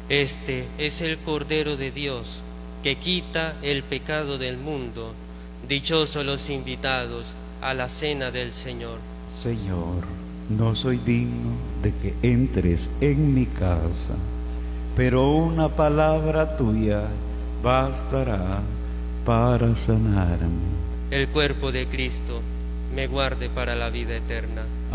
Este es el Cordero de Dios, que quita el pecado del mundo. Dichosos los invitados a la cena del Señor. Señor, no soy digno de que entres en mi casa, pero una palabra tuya bastará para sanarme. El cuerpo de Cristo me guarde para la vida eterna.